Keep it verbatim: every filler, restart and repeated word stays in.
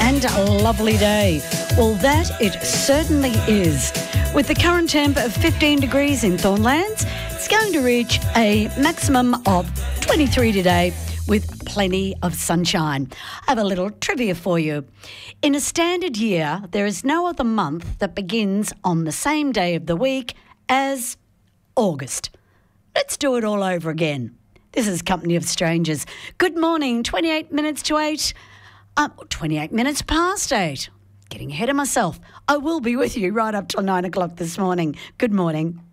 and a lovely day. Well, that it certainly is. With the current temp of fifteen degrees in Thornlands, it's going to reach a maximum of twenty-three today with plenty of sunshine. I have a little trivia for you. In a standard year, there is no other month that begins on the same day of the week as August. Let's do it all over again. This is Company of Strangers. Good morning, twenty-eight minutes to eight. Uh, twenty-eight minutes past eight. Getting ahead of myself. I will be with you right up till nine o'clock this morning. Good morning.